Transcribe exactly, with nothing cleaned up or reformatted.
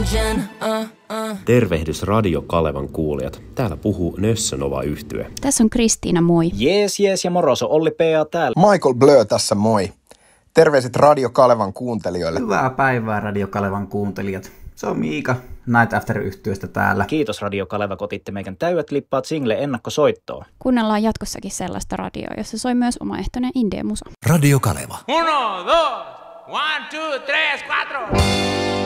Tervehdys Radio Kalevan kuulijat. Täällä puhuu Nössönova-yhtye. Tässä on Kristiina, moi. Jees, jees ja moroso, Olli P A täällä. Michael Blö tässä, moi. Terveiset Radio Kalevan kuuntelijoille. Hyvää päivää Radio Kalevan kuuntelijat. Se on Miika Night After-yhtyeestä täällä. Kiitos Radio Kaleva, kun otitte meidän täydet lippaat single ennakkosoittoon. Kuunnellaan jatkossakin sellaista radioa, jossa soi myös omaehtoinen indie-musa. Radio Kaleva. Uno, dos, one, two, tres, cuatro.